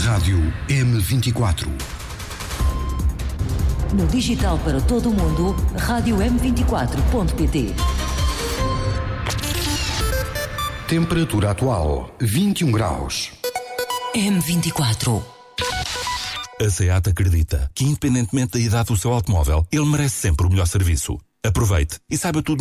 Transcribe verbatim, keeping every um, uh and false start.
Rádio M vinte e quatro. No digital para todo o mundo, rádio m vinte e quatro ponto pt. Temperatura atual, vinte e um graus. M vinte e quatro. A SEAT acredita que, independentemente da idade do seu automóvel, ele merece sempre o melhor serviço. Aproveite e saiba tudo